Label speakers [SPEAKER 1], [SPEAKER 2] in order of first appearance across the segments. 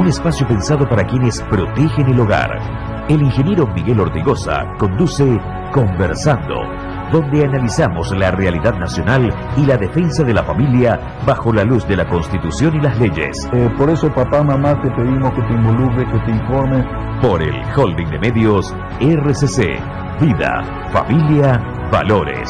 [SPEAKER 1] un espacio pensado para quienes protegen el hogar. El ingeniero Miguel Ortigosa conduce Conversando, donde analizamos la realidad nacional y la defensa de la familia bajo la luz de la Constitución y las leyes.
[SPEAKER 2] Por eso, papá, mamá, te pedimos que te involucres, que te informes.
[SPEAKER 1] Por el Holding de Medios RCC. Vida, familia, valores.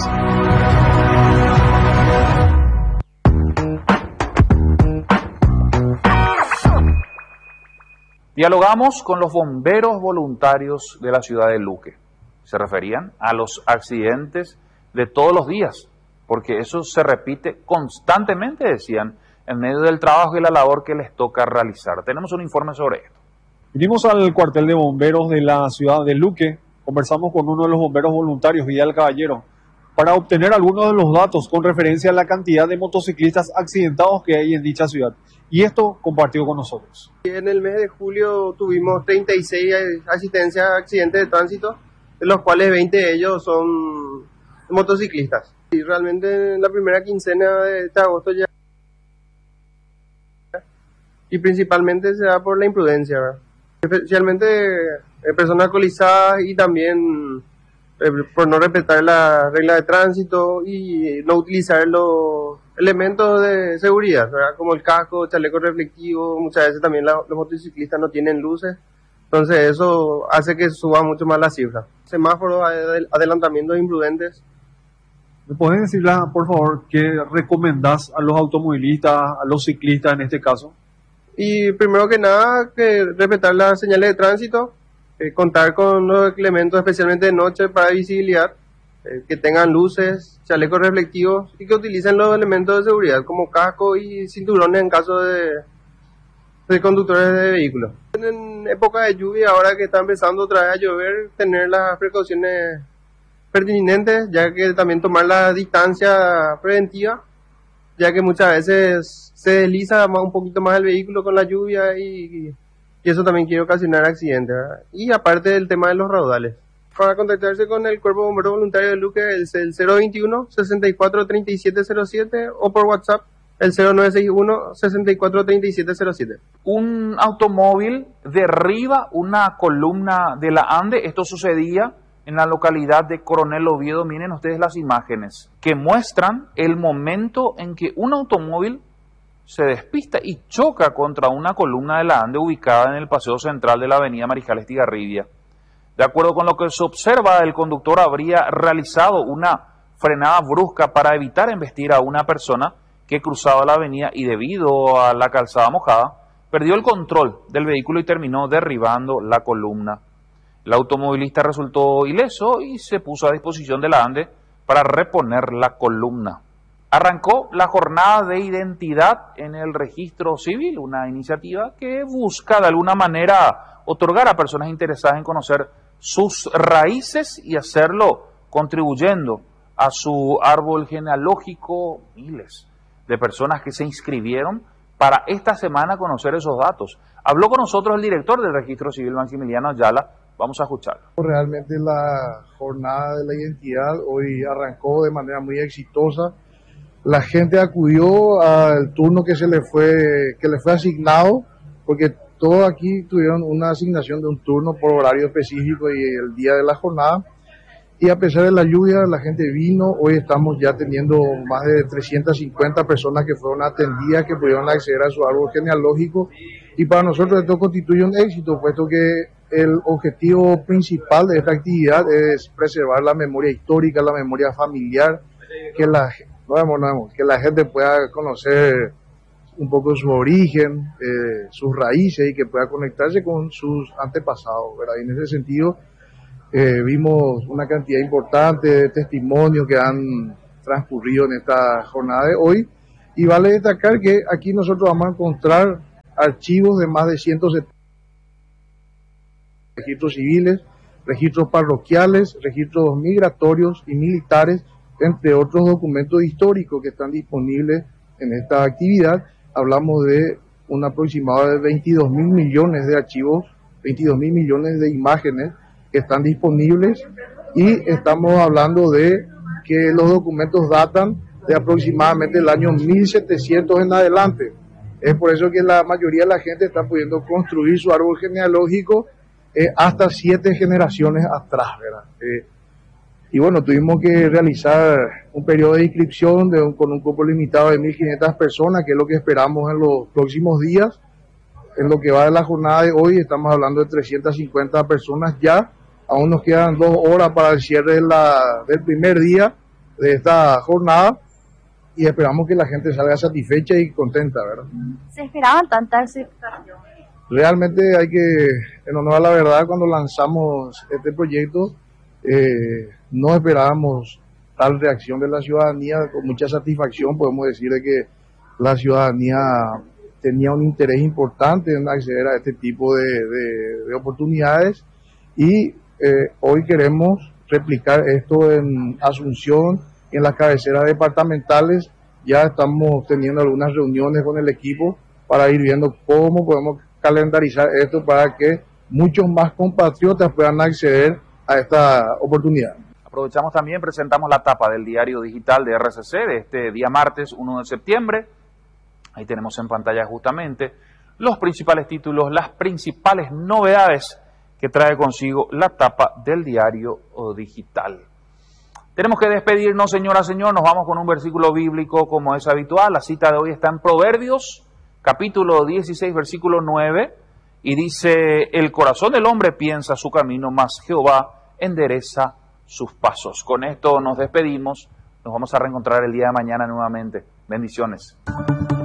[SPEAKER 3] Dialogamos con los bomberos voluntarios de la ciudad de Luque. Se referían a los accidentes de todos los días, porque eso se repite constantemente, decían, en medio del trabajo y la labor que les toca realizar. Tenemos un informe sobre esto.
[SPEAKER 4] Vinimos al cuartel de bomberos de la ciudad de Luque, conversamos con uno de los bomberos voluntarios, Vidal Caballero, para obtener algunos de los datos con referencia a la cantidad de motociclistas accidentados que hay en dicha ciudad. Y esto compartido con nosotros.
[SPEAKER 5] En el mes de julio tuvimos 36 asistencias a accidentes de tránsito, de los cuales 20 de ellos son motociclistas. Y realmente en la primera quincena de este agosto ya, y principalmente se da por la imprudencia, ¿verdad? Especialmente personas alcoholizadas y también por no respetar la regla de tránsito y no utilizar los elementos de seguridad, ¿verdad? Como el casco, chaleco reflectivo. Muchas veces también los motociclistas no tienen luces, entonces eso hace que suba mucho más la cifra. Semáforos, adelantamientos imprudentes.
[SPEAKER 4] ¿Me puedes decir, por favor, qué recomendás a los automovilistas, a los ciclistas en este caso?
[SPEAKER 5] Y primero que nada, que respetar las señales de tránsito, contar con los elementos especialmente de noche para visibilidad, que tengan luces, chalecos reflectivos y que utilicen los elementos de seguridad como casco y cinturones en caso de conductores de vehículos. En época de lluvia, ahora que está empezando otra vez a llover, tener las precauciones pertinentes, ya que también tomar la distancia preventiva, ya que muchas veces se desliza un poquito más el vehículo con la lluvia y eso también quiere ocasionar accidentes, ¿verdad? Y aparte del tema de los raudales. Para contactarse con el Cuerpo Bombero Voluntario de Luque es el 021-643707 o por WhatsApp el 0961-643707.
[SPEAKER 3] Un automóvil derriba una columna de la Ande. Esto sucedía en la localidad de Coronel Oviedo. Miren ustedes las imágenes que muestran el momento en que un automóvil se despista y choca contra una columna de la Ande ubicada en el paseo central de la avenida Mariscal Estigarribia. De acuerdo con lo que se observa, el conductor habría realizado una frenada brusca para evitar embestir a una persona que cruzaba la avenida y debido a la calzada mojada, perdió el control del vehículo y terminó derribando la columna. El automovilista resultó ileso y se puso a disposición de la Ande para reponer la columna. Arrancó la jornada de identidad en el registro civil, una iniciativa que busca de alguna manera otorgar a personas interesadas en conocer sus raíces y hacerlo contribuyendo a su árbol genealógico. Miles de personas que se inscribieron para esta semana conocer esos datos. Habló con nosotros el director del registro civil, Maximiliano Ayala. Vamos a escucharlo.
[SPEAKER 6] Realmente la jornada de la identidad hoy arrancó de manera muy exitosa. La gente acudió al turno que le fue asignado, porque todos aquí tuvieron una asignación de un turno por horario específico y el día de la jornada. Y a pesar de la lluvia, la gente vino. Hoy estamos ya teniendo más de 350 personas que fueron atendidas, que pudieron acceder a su árbol genealógico. Y para nosotros esto constituye un éxito, puesto que el objetivo principal de esta actividad es preservar la memoria histórica, la memoria familiar, que la gente pueda conocer un poco su origen, sus raíces y que pueda conectarse con sus antepasados, ¿verdad? Y en ese sentido vimos una cantidad importante de testimonios que han transcurrido en esta jornada de hoy, y vale destacar que aquí nosotros vamos a encontrar archivos de más de 170 registros civiles, registros parroquiales, registros migratorios y militares, entre otros documentos históricos que están disponibles en esta actividad. Hablamos de un aproximado de 22.000 millones de archivos, 22.000 millones de imágenes que están disponibles, y estamos hablando de que los documentos datan de aproximadamente el año 1700 en adelante. Es por eso que la mayoría de la gente está pudiendo construir su árbol genealógico hasta 7 generaciones atrás, ¿verdad? Y bueno, tuvimos que realizar un periodo de inscripción con un cupo limitado de 1.500 personas, que es lo que esperamos en los próximos días. En lo que va de la jornada de hoy, estamos hablando de 350 personas ya. Aún nos quedan 2 horas para el cierre del primer día de esta jornada y esperamos que la gente salga satisfecha y contenta, ¿verdad?
[SPEAKER 7] ¿Se esperaban tanta aceptación?
[SPEAKER 6] Realmente hay que, en honor a la verdad, cuando lanzamos este proyecto, no esperábamos tal reacción de la ciudadanía. Con mucha satisfacción podemos decir de que la ciudadanía tenía un interés importante en acceder a este tipo de oportunidades y hoy queremos replicar esto en Asunción, en las cabeceras departamentales. Ya estamos teniendo algunas reuniones con el equipo para ir viendo cómo podemos calendarizar esto para que muchos más compatriotas puedan acceder a esta oportunidad.
[SPEAKER 3] Aprovechamos también, presentamos la tapa del diario digital de RCC de este día martes 1 de septiembre. Ahí tenemos en pantalla justamente los principales títulos, las principales novedades que trae consigo la tapa del diario digital. Tenemos que despedirnos, señora, señor. Nos vamos con un versículo bíblico como es habitual. La cita de hoy está en Proverbios, capítulo 16, versículo 9. Y dice, el corazón del hombre piensa su camino, mas Jehová endereza sus pasos. Con esto nos despedimos. Nos vamos a reencontrar el día de mañana nuevamente. Bendiciones.